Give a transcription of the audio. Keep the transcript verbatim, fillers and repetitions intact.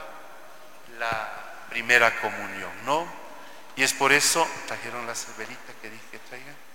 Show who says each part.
Speaker 1: la primera comunión, ¿no? Y es por eso, trajeron las velitas que dije que traigan.